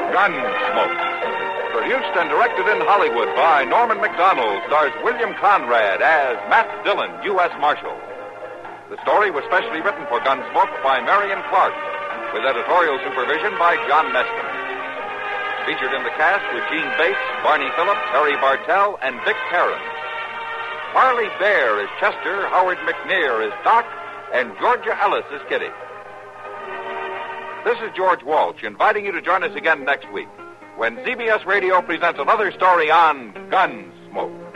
Gunsmoke. Produced and directed in Hollywood by Norman Macdonald, stars William Conrad as Matt Dillon, U.S. Marshal. The story was specially written for Gunsmoke by Marion Clark, with editorial supervision by John Meston. Featured in the cast were Gene Bates, Barney Phillips, Harry Bartell, and Vic Perrin. Harley Bear is Chester, Howard McNear is Doc, and Georgia Ellis is Kitty. This is George Walsh, inviting you to join us again next week when CBS Radio presents another story on Gunsmoke.